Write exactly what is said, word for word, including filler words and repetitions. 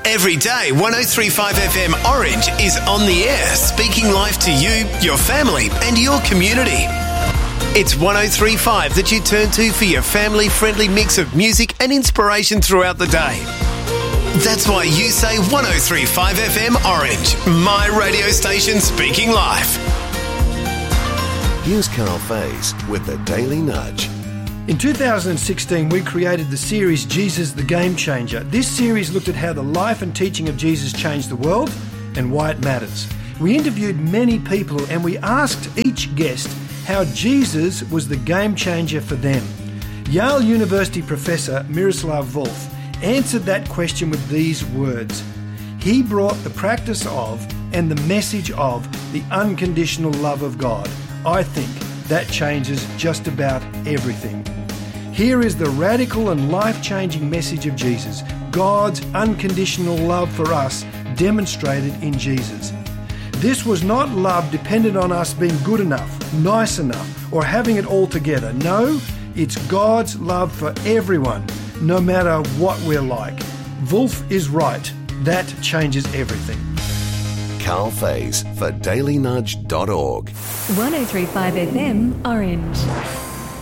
Every day, one oh three point five F M Orange is on the air, speaking life to you, your family and your community. It's one oh three point five that you turn to for your family-friendly mix of music and inspiration throughout the day. That's why you say one oh three point five F M Orange, my radio station speaking life. Here's Carl Faze with the Daily Nudge. In two thousand sixteen, we created the series Jesus the Game Changer. This series looked at how the life and teaching of Jesus changed the world and why it matters. We interviewed many people and we asked each guest how Jesus was the game changer for them. Yale University professor Miroslav Volf answered that question with these words. He brought the practice of and the message of the unconditional love of God. I think that changes just about everything. Here is the radical and life-changing message of Jesus, God's unconditional love for us demonstrated in Jesus. This was not love dependent on us being good enough, nice enough, or having it all together. No, it's God's love for everyone, no matter what we're like. Wolf is right. That changes everything. Carl Faze for daily nudge dot org. one oh three point five F M Orange.